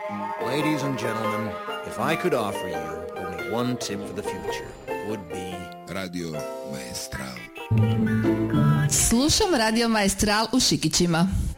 Ladies and gentlemen, if I could offer you only one tip for the future, it would be Radio Maestral. Slušam Radio Maestral u Šikićima.